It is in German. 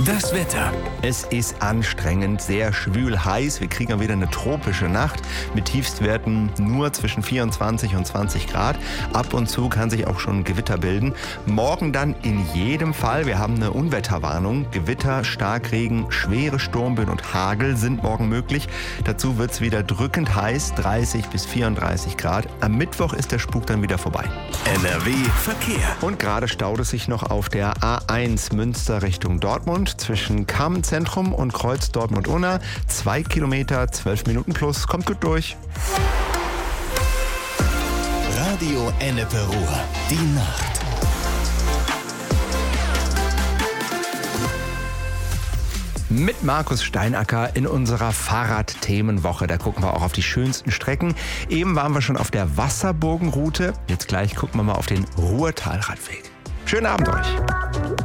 Das Wetter. Es ist anstrengend, sehr schwül heiß. Wir kriegen wieder eine tropische Nacht mit Tiefstwerten nur zwischen 24 und 20 Grad. Ab und zu kann sich auch schon Gewitter bilden. Morgen dann in jedem Fall. Wir haben eine Unwetterwarnung. Gewitter, Starkregen, schwere Sturmböen und Hagel sind morgen möglich. Dazu wird es wieder drückend heiß, 30 bis 34 Grad. Am Mittwoch ist der Spuk dann wieder vorbei. NRW Verkehr. Und gerade staut es sich noch auf der A1 Münster Richtung Dortmund zwischen Kamm-Zentrum und Kreuz Dortmund-Unna. 2 Kilometer, 12 Minuten plus. Kommt gut durch. Radio Ennepe Ruhr. Die Nacht. Mit Markus Steinacker in unserer Fahrradthemenwoche. Da gucken wir auch auf die schönsten Strecken. Eben waren wir schon auf der Wasserburgenroute. Jetzt gleich gucken wir mal auf den Ruhrtalradweg. Schönen Abend euch.